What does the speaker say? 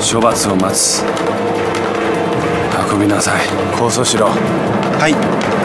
処罰を待つ。運びなさい。控訴しろ。 はい。